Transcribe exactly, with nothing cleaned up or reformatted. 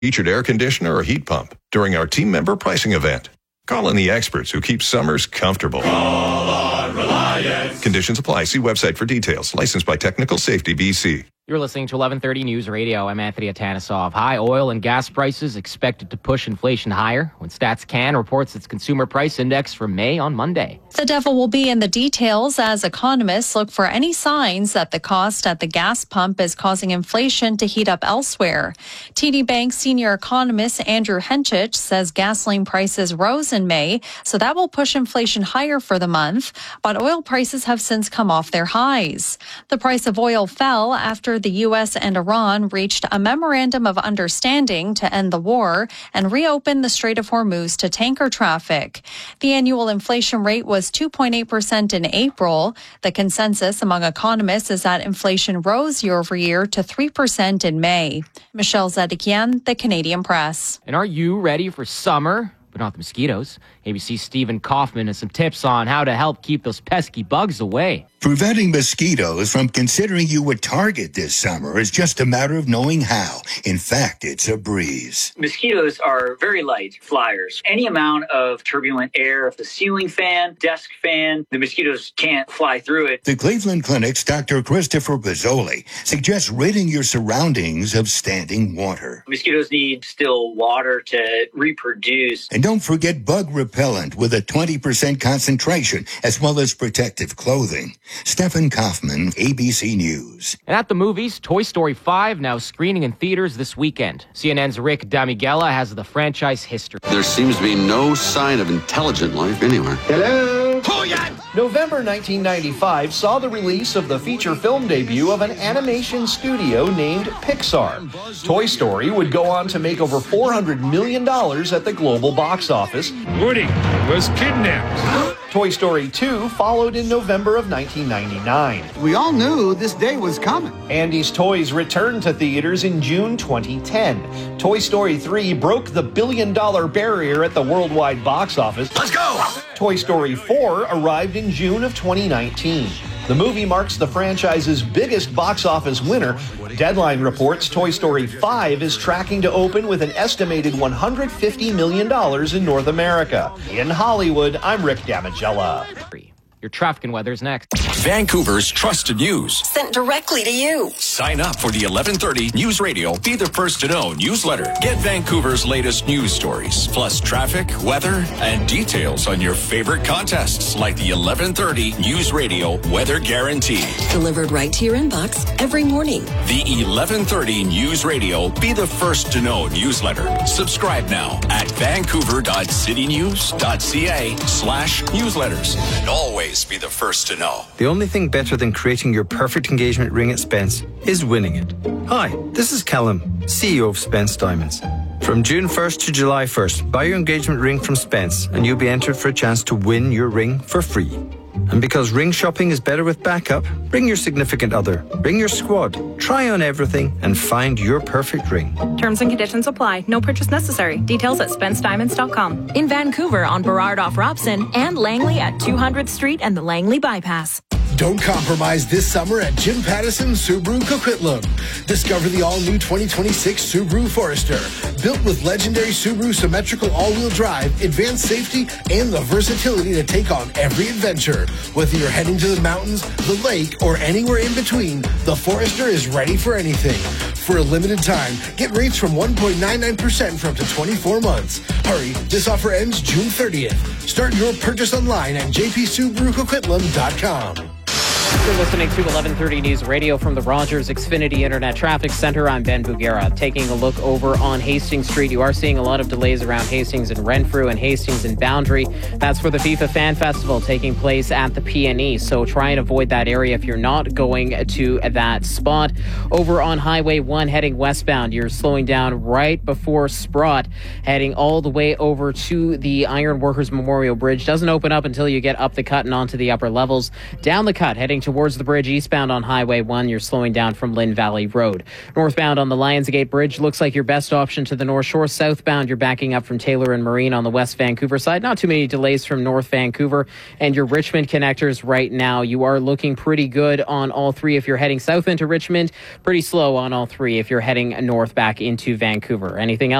featured air conditioner or heat pump during our team member pricing event. Call in the experts who keep summers comfortable. Call on Reliance. Conditions apply. See website for details. Licensed by Technical Safety B C. You're listening to eleven thirty News Radio. I'm Anthony Atanisov. High oil and gas prices expected to push inflation higher when StatsCan reports its consumer price index for May on Monday. The devil will be in the details as economists look for any signs that the cost at the gas pump is causing inflation to heat up elsewhere. T D Bank senior economist Andrew Henchich says gasoline prices rose in May, so that will push inflation higher for the month. But oil prices have since come off their highs. The price of oil fell after the U S and Iran reached a memorandum of understanding to end the war and reopen the Strait of Hormuz to tanker traffic. The annual inflation rate was two point eight percent in April. The consensus among economists is that inflation rose year over year to three percent in May. Michelle Zedekian, The Canadian Press. And are you ready for summer? But not the mosquitoes. A B C's Stephen Kaufman has some tips on how to help keep those pesky bugs away. Preventing mosquitoes from considering you a target this summer is just a matter of knowing how. In fact, it's a breeze. Mosquitoes are very light flyers. Any amount of turbulent air, if the ceiling fan, desk fan, the mosquitoes can't fly through it. The Cleveland Clinic's Doctor Christopher Pizzoli suggests ridding your surroundings of standing water. Mosquitoes need still water to reproduce. And don't forget bug repellent with a twenty percent concentration, as well as protective clothing. Stephen Kaufman, A B C News. And at the movies, Toy Story five now screening in theaters this weekend. C N N's Rick Damigella has the franchise history. There seems to be no sign of intelligent life anywhere. Hello? November nineteen ninety-five saw the release of the feature film debut of an animation studio named Pixar. Toy Story would go on to make over four hundred million dollars at the global box office. Woody was kidnapped. Toy Story two followed in November of nineteen ninety-nine. We all knew this day was coming. Andy's Toys returned to theaters in June twenty ten. Toy Story three broke the billion dollar barrier at the worldwide box office. Let's go! Toy Story four arrived in June of twenty nineteen. The movie marks the franchise's biggest box office winner. Deadline reports Toy Story five is tracking to open with an estimated one hundred fifty million dollars in North America. In Hollywood, I'm Rick Damigella. Your traffic and weather is next. Vancouver's trusted news. Sent directly to you. Sign up for the eleven thirty News Radio Be the First to Know newsletter. Get Vancouver's latest news stories, plus traffic, weather, and details on your favorite contests like the eleven thirty News Radio Weather Guarantee. Delivered right to your inbox every morning. The eleven thirty News Radio Be the First to Know newsletter. Subscribe now at vancouver.citynews.ca slash newsletters. And always be the first to know. The only thing better than creating your perfect engagement ring at Spence is winning it. Hi, this is Callum, C E O of Spence Diamonds. From June first to July first, buy your engagement ring from Spence and you'll be entered for a chance to win your ring for free. And because ring shopping is better with backup, bring your significant other, bring your squad, try on everything and find your perfect ring. Terms and conditions apply. No purchase necessary. Details at spence diamonds dot com. In Vancouver on Burrard off Robson and Langley at two hundredth Street and the Langley Bypass. Don't compromise this summer at Jim Pattison Subaru Coquitlam. Discover the all-new twenty twenty-six Subaru Forester. Built with legendary Subaru symmetrical all-wheel drive, advanced safety, and the versatility to take on every adventure. Whether you're heading to the mountains, the lake, or anywhere in between, the Forester is ready for anything. For a limited time, get rates from one point nine nine percent for up to twenty-four months. Hurry, this offer ends June thirtieth. Start your purchase online at j p subaru coquitlam dot com. You're listening to eleven thirty News Radio from the Rogers Xfinity Internet Traffic Center. I'm Ben Bugera. Taking a look over on Hastings Street, you are seeing a lot of delays around Hastings and Renfrew and Hastings and Boundary. That's for the FIFA Fan Festival taking place at the P N E. So try and avoid that area if you're not going to that spot. Over on Highway one heading westbound, you're slowing down right before Sprott, heading all the way over to the Iron Workers Memorial Bridge. Doesn't open up until you get up the cut and onto the upper levels. Down the cut, heading to towards the bridge. Eastbound on Highway one, you're slowing down from Lynn Valley Road. Northbound on the Lionsgate Bridge looks like your best option to the North Shore. Southbound, you're backing up from Taylor and Marine on the West Vancouver side. Not too many delays from North Vancouver. And your Richmond connectors right now, you are looking pretty good on all three if you're heading south into Richmond. Pretty slow on all three if you're heading north back into Vancouver. Anything else?